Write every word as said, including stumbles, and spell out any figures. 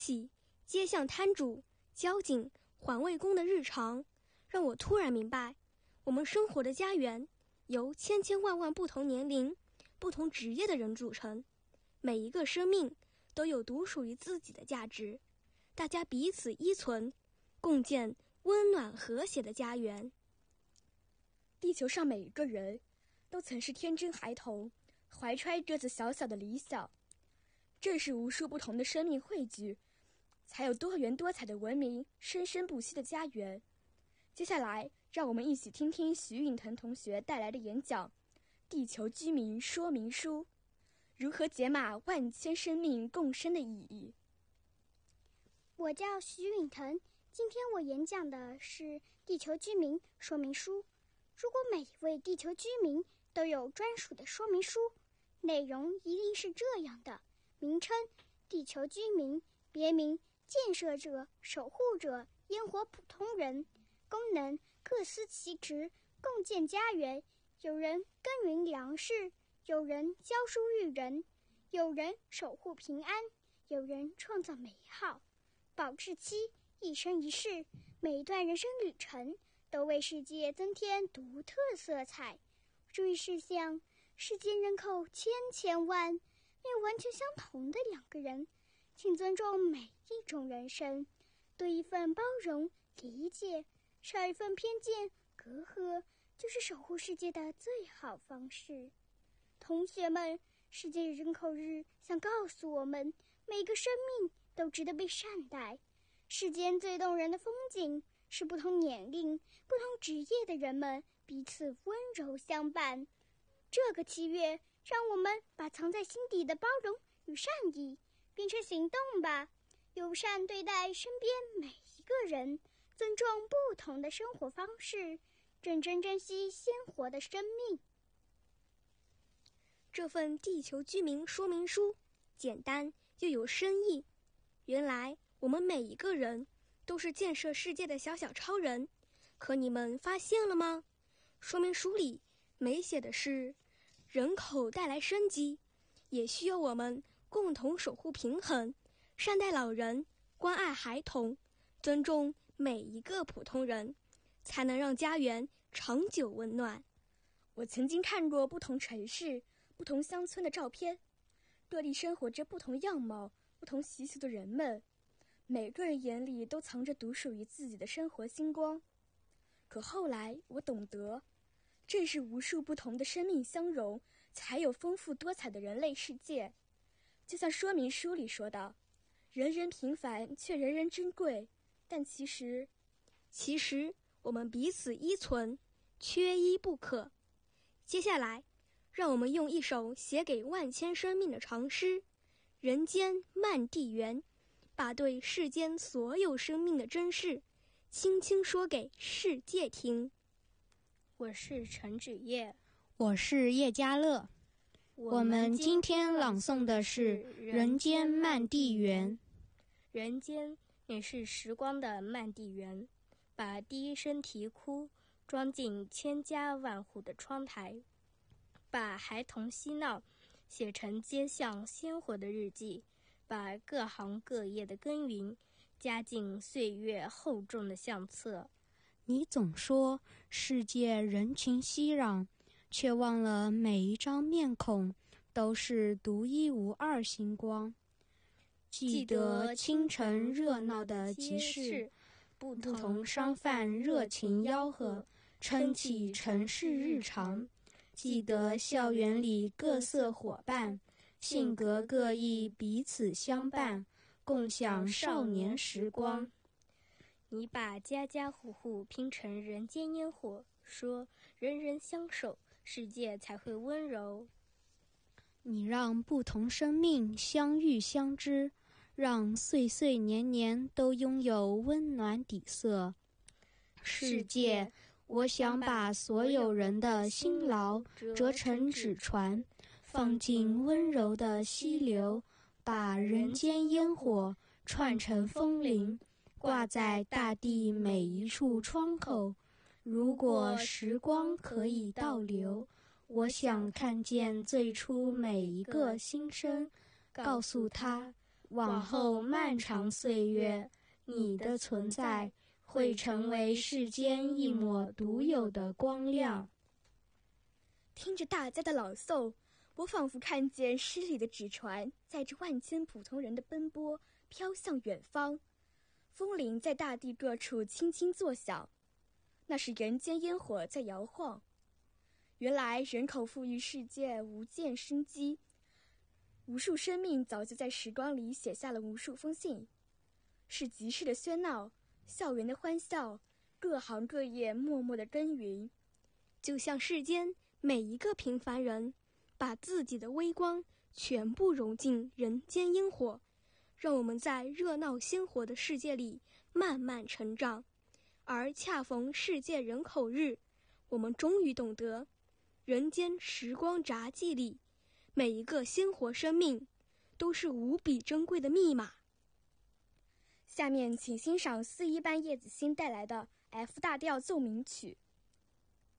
起街巷摊主、交警、环卫工的日常，让我突然明白，我们生活的家园由千千万万不同年龄、不同职业的人组成，每一个生命都有独属于自己的价值，大家彼此依存，共建温暖和谐的家园。 地球上每一个人都曾是天真孩童，怀揣着小小的理想。正是无数不同的生命汇聚，才有多元多彩的文明，生生不息的家园。接下来让我们一起听听徐允腾同学带来的演讲《地球居民说明书》，如何解码万千生命共生的意义。 我叫徐允腾，今天我演讲的是《地球居民说明书》。如果每一位地球居民都有专属的说明书，内容一定是这样的：名称地球居民，别名建设者、守护者、烟火普通人，功能各司其职，共建家园。有人耕耘粮食，有人教书育人，有人守护平安，有人创造美好。保质期一生一世，每一段人生旅程都为世界增添独特色彩。注意事项：世界人口千千万，没有完全相同的两个人，请尊重每一种人生，多一份包容理解，少一份偏见隔阂，就是守护世界的最好方式。同学们，世界人口日想告诉我们，每个生命都值得被善待。世间最动人的风景是不同年龄、不同职业的人们彼此温柔相伴。这个七月，让我们把藏在心底的包容与善意变成行动吧，友善对待身边每一个人，尊重不同的生活方式，认真珍惜鲜活的生命。 这份地球居民说明书简单又有深意，原来我们每一个人都是建设世界的小小超人，可你们发现了吗？说明书里没写的是人口带来生机，也需要我们共同守护平衡，善待老人，关爱孩童，尊重每一个普通人，才能让家园长久温暖。 我曾经看过不同城市、不同乡村的照片，各地生活着不同样貌、不同习俗的人们，每个人眼里都藏着独属于自己的生活星光。可后来我懂得，正是无数不同的生命相融，才有丰富多彩的人类世界。就像说明书里说的，人人平凡却人人珍贵，但其实其实我们彼此依存，缺一不可。接下来让我们用一首写给万千生命的长诗《人间漫地缘》，把对世间所有生命的珍视轻轻说给世界听。 我是陈芷叶， 我是叶嘉乐，我们今天朗诵的是《人间漫地缘》。 人间也是时光的漫地缘，把第一声啼哭装进千家万户的窗台，把孩童嬉闹写成街巷鲜活的日记，把各行各业的耕耘加进岁月厚重的相册。 你总说世界人情熙攘，却忘了每一张面孔都是独一无二星光。记得清晨热闹的集市，不同商贩热情吆喝，撑起城市日常。记得校园里各色伙伴，性格各异彼此相伴，共享少年时光。 你把家家户户拼成人间烟火，说人人相守，世界才会温柔。 你让不同生命相遇相知，让岁岁年年都拥有温暖底色。世界，我想把所有人的辛劳折成纸船，放进温柔的溪流，把人间烟火串成风铃，挂在大地每一处窗口。如果时光可以倒流，我想看见最初每一个新生，告诉他， 往后漫长岁月，你的存在会成为世间一抹独有的光亮。 听着大家的朗诵，我仿佛看见诗里的纸船载着万千普通人的奔波，飘向远方。风铃在大地各处轻轻作响，那是人间烟火在摇晃。原来人口富裕世界无限生机，无数生命早就在时光里写下了无数封信。是集市的喧闹，校园的欢笑，各行各业默默的耕耘， 就像世间每一个平凡人，把自己的微光全部融进人间烟火，让我们在热闹鲜活的世界里慢慢成长。而恰逢世界人口日，我们终于懂得，人间时光札记里，每一个鲜活生命都是无比珍贵的密码。 下面请欣赏四一班叶子欣带来的 F 大调奏鸣曲。